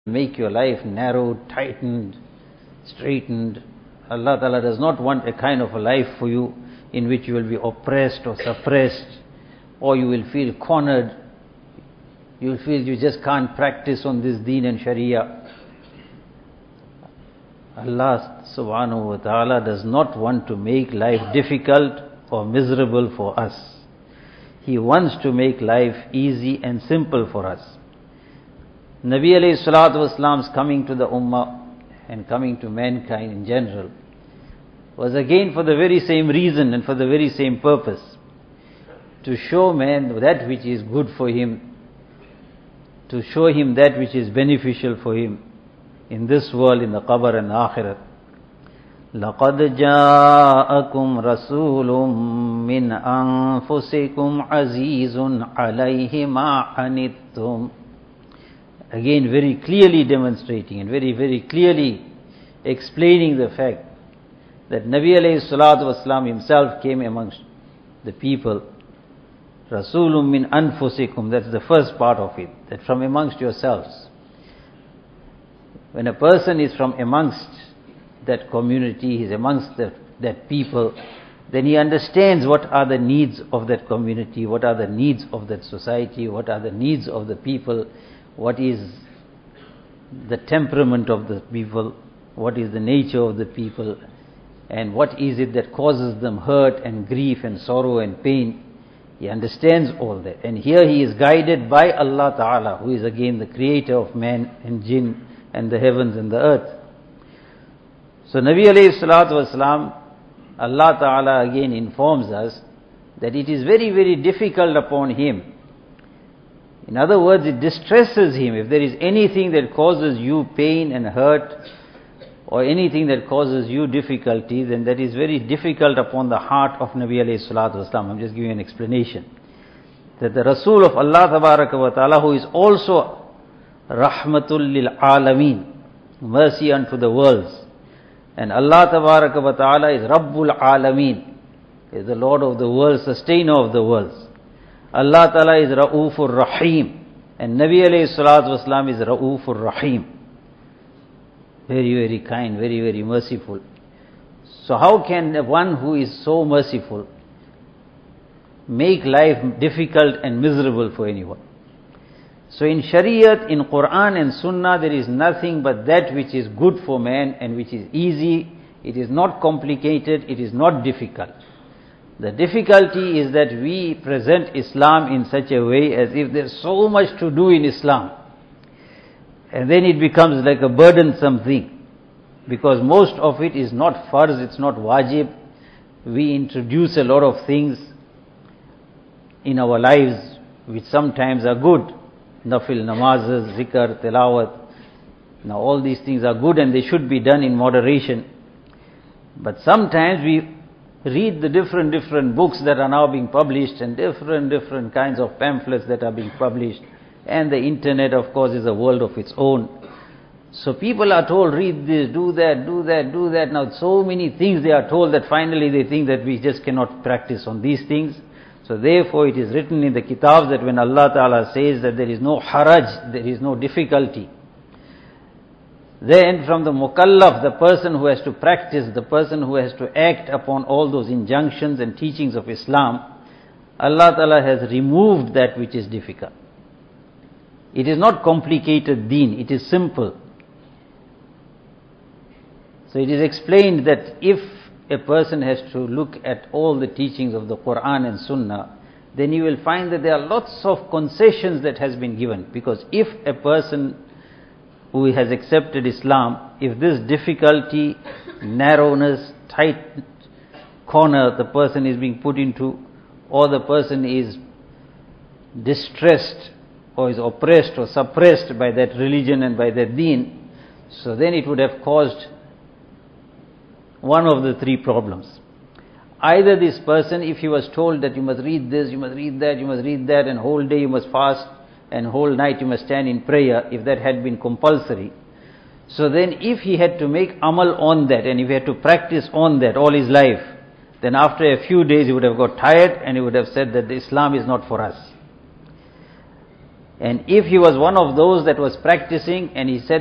make your life narrowed, tightened, straightened. Allah Ta'ala does not want a kind of a life for you in which you will be oppressed or suppressed, or you will feel cornered. You will feel you just can't practice on this deen and sharia. Allah Subhanahu wa Ta'ala does not want to make life difficult or miserable for us. He wants to make life easy and simple for us. Nabi alayhi salatu wasalam's coming to the ummah and coming to mankind in general was again for the very same reason and for the very same purpose, to show man that which is good for him, to show him that which is beneficial for him in this world, in the qabr and the akhirat. لَقَدْ جَاءَكُمْ رَسُولٌ مِّنْ أَنفُسِكُمْ عَزِيزٌ عَلَيْهِ مَا عَنِتُّمْ. Again very clearly demonstrating and very, very clearly explaining the fact that Nabi alayhi salatu wasalam himself came amongst the people. Rasulun min anfusikum, that's the first part of it, that from amongst yourselves. When a person is from amongst that community, he is amongst that people, then he understands what are the needs of that community, what are the needs of that society, what are the needs of the people, what is the temperament of the people, what is the nature of the people, and what is it that causes them hurt and grief and sorrow and pain. He understands all that. And here he is guided by Allah Ta'ala, who is again the creator of man and jinn and the heavens and the earth. So Nabi alayhi salatu wasalam, Allah Ta'ala again informs us that it is very, very difficult upon him. In other words, it distresses him. If there is anything that causes you pain and hurt, or anything that causes you difficulty, then that is very difficult upon the heart of Nabi alayhi salatu wasalam. I'm just giving an explanation. That the Rasul of Allah Tabaraka wa Ta'ala, who is also Rahmatul lil Alameen, mercy unto the worlds. And Allah Tabaraka wa Ta'ala is Rabbul Alameen, is the Lord of the worlds, sustainer of the worlds. Allah Ta'ala is Ra'ufur Rahim, and Nabi alayhi salatu wasalam is Ra'ufur Rahim. Very, very kind, very, very merciful. So how can one who is so merciful make life difficult and miserable for anyone? So in Shariat, in Quran and Sunnah, there is nothing but that which is good for man and which is easy. It is not complicated, it is not difficult. The difficulty is that we present Islam in such a way as if there's so much to do in Islam. And then it becomes like a burdensome thing. Because most of it is not farz, it's not wajib. We introduce a lot of things in our lives which sometimes are good. Nafil, namazes, zikr, tilawat. Now all these things are good and they should be done in moderation. But sometimes we read the different books that are now being published and different kinds of pamphlets that are being published. And the internet, of course, is a world of its own. So people are told, read this, do that, do that, do that. Now so many things they are told that finally they think that we just cannot practice on these things. So therefore it is written in the kitabs that when Allah Ta'ala says that there is no haraj, there is no difficulty, then from the mukallaf, the person who has to practice, the person who has to act upon all those injunctions and teachings of Islam, Allah Ta'ala has removed that which is difficult. It is not complicated deen, it is simple. So it is explained that if a person has to look at all the teachings of the Quran and Sunnah, then you will find that there are lots of concessions that has been given. Because if a person who has accepted Islam, if this difficulty, narrowness, tight corner the person is being put into, or the person is distressed, or is oppressed or suppressed by that religion and by that deen, so then it would have caused one of the three problems. Either this person, if he was told that you must read this, you must read that, you must read that, and whole day you must fast, and whole night you must stand in prayer, if that had been compulsory, so then if he had to make amal on that, and if he had to practice on that all his life, then after a few days he would have got tired, and he would have said that Islam is not for us. And if he was one of those that was practicing and he said